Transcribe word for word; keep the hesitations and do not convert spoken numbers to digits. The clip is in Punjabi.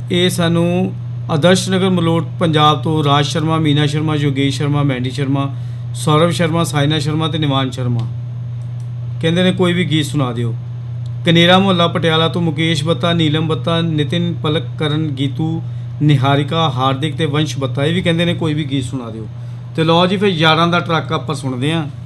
ਇਹ ਸਾਨੂੰ ਆਦਰਸ਼ ਨਗਰ ਮਲੋਟ ਪੰਜਾਬ ਤੋਂ ਰਾਜ ਸ਼ਰਮਾ, ਮੀਨਾ ਸ਼ਰਮਾ, ਯੋਗੇਸ਼ ਸ਼ਰਮਾ, ਮੈਂਡੀ ਸ਼ਰਮਾ, ਸੌਰਵ ਸ਼ਰਮਾ, ਸਾਇਨਾ ਸ਼ਰਮਾ ਅਤੇ ਨਿਵਾਨ ਸ਼ਰਮਾ ਕਹਿੰਦੇ ਨੇ ਕੋਈ ਵੀ ਗੀਤ ਸੁਣਾ ਦਿਓ। ਕਨੇਰਾ ਮੁਹੱਲਾ ਪਟਿਆਲਾ ਤੋਂ ਮੁਕੇਸ਼ ਬੱਤਾ, ਨੀਲਮ ਬੱਤਾ, ਨਿਤਿਨ, ਪਲਕ, ਕਰਨ, ਗੀਤੂ, ਨਿਹਾਰਿਕਾ, ਹਾਰਦਿਕ ਅਤੇ ਵੰਸ਼ ਬੱਤਾ ਇਹ ਵੀ ਕਹਿੰਦੇ ਨੇ ਕੋਈ ਵੀ ਗੀਤ ਸੁਣਾ ਦਿਓ। ਅਤੇ ਲਓ ਜੀ ਫਿਰ ਯਾਰਾਂ ਦਾ ਟਰੱਕ ਆਪਾਂ ਸੁਣਦੇ ਹਾਂ।